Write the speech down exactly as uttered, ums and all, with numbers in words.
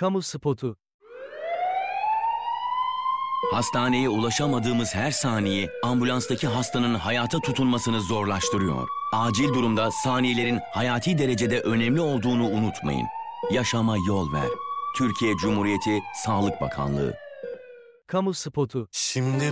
Kamu spotu. Hastaneye ulaşamadığımız her saniye ambulanstaki hastanın hayata tutunmasını zorlaştırıyor. Acil durumda saniyelerin hayati derecede önemli olduğunu unutmayın. Yaşama yol ver. Türkiye Cumhuriyeti Sağlık Bakanlığı. Kamu spotu. Şimdi